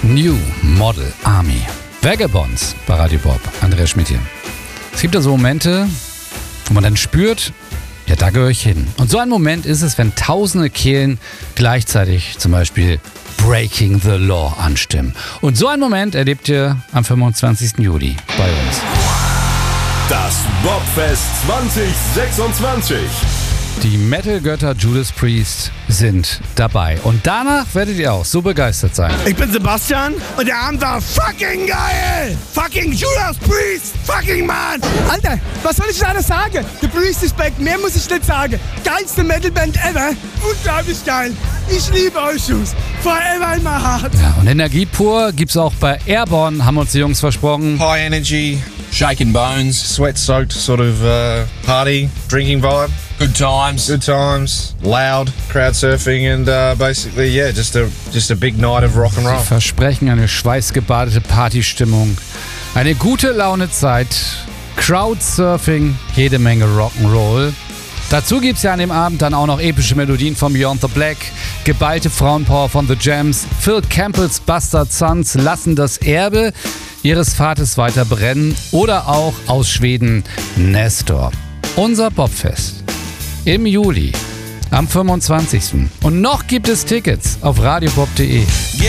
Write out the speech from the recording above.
New Model Army. Vagabonds bei Radio Bob. Andreas Schmidt hier. Es gibt da so Momente, wo man dann spürt, ja, da gehöre ich hin. Und so ein Moment ist es, wenn tausende Kehlen gleichzeitig zum Beispiel Breaking the Law anstimmen. Und so einen Moment erlebt ihr am 25. Juli bei uns. Das Bobfest 2026. Die Metal-Götter Judas Priest sind dabei. Und danach werdet ihr auch so begeistert sein. Ich bin Sebastian und der Abend war fucking geil! Fucking Judas Priest! Fucking Mann! Alter, was soll ich da noch sagen? The Priest is back, mehr muss ich nicht sagen. Geilste Metalband ever! Unglaublich geil! Ich liebe euch, Jungs! Forever in my heart! Ja, und Energie pur gibt's auch bei Airborne, haben uns die Jungs versprochen. High energy, shaking bones, sweat-soaked sort of party, drinking vibe. Good times, loud, crowd surfing and basically, yeah, just a big night of rock and roll. Sie versprechen eine schweißgebadete Partystimmung, eine gute Launezeit, Crowdsurfing, jede Menge Rock'n'Roll. Dazu gibt's ja an dem Abend dann auch noch epische Melodien von Beyond the Black, geballte Frauenpower von The Jams, Phil Campbells Bastard Sons lassen das Erbe ihres Vaters weiter brennen oder auch aus Schweden Nestor. Unser Bobfest im Juli am 25. Und noch gibt es Tickets auf radiobob.de.